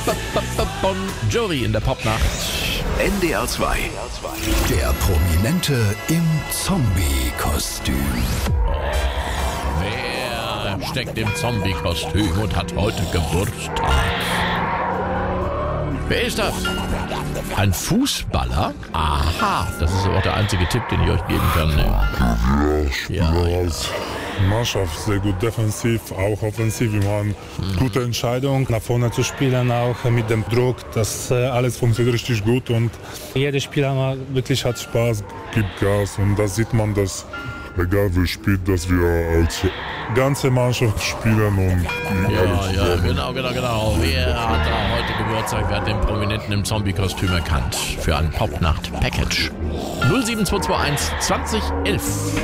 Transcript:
Bon Jovi in der Popnacht. NDR 2. Der Prominente im Zombie-Kostüm. Wer steckt im Zombie-Kostüm und hat heute Geburtstag? Wer ist das? Ein Fußballer? Aha, das ist auch der einzige Tipp, den ich euch geben kann. Ja. Mannschaft sehr gut defensiv, auch offensiv. Wir machen gute Entscheidungen, nach vorne zu spielen, auch mit dem Druck. Das alles funktioniert richtig gut und jeder Spieler wirklich hat Spaß, gibt Gas und da sieht man, dass egal wer spielt, dass wir als ganze Mannschaft spielen und Ja, genau. Wer hat da heute Geburtstag? Wer hat den Prominenten im Zombie-Kostüm erkannt? Für ein Popnacht-Package. 07221 2011.